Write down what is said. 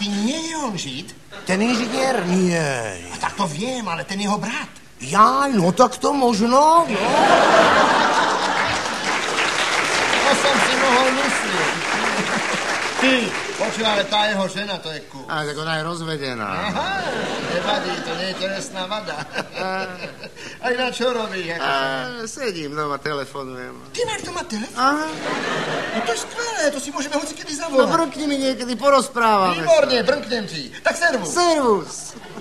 ty nie je on Žid? Ten inžinier? Nie. A tak to viem, ale ten jeho brat. Jaj, no tak to možno, no. To som si mohol myslieť. Ty, počuj, ale tá jeho žena, to je kus. A tak ona je rozvedená. Aha, nevadí, to nie je telesná vada. A ináč čo robíš? Sedím doma, telefonujem. Ty máš doma telefon? Aha. No to je skvelé, to si môžeme hocikedy No zavolať. brkni mi niekedy, porozprávame. Výborne, brnknem ti. Tak servus. Servus.